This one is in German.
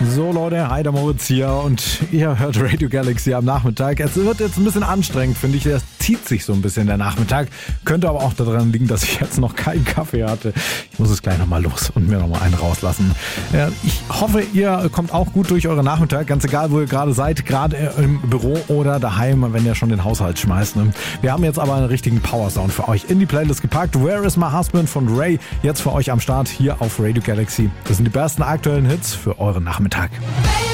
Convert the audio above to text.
So Leute, hi, der Moritz hier und ihr hört Radio Galaxy am Nachmittag. Es wird jetzt ein bisschen anstrengend, finde ich. Es zieht sich so ein bisschen der Nachmittag. Könnte aber auch daran liegen, dass ich jetzt noch keinen Kaffee hatte. Ich muss es gleich nochmal los und mir nochmal einen rauslassen. Ich hoffe, ihr kommt auch gut durch euren Nachmittag. Ganz egal, wo ihr gerade seid, gerade im Büro oder daheim, wenn ihr schon den Haushalt schmeißt. Ne? Wir haben jetzt aber einen richtigen Power-Sound für euch in die Playlist gepackt. Where is my husband von Ray? Jetzt für euch am Start hier auf Radio Galaxy. Das sind die besten aktuellen Hits für euren Nachmittag.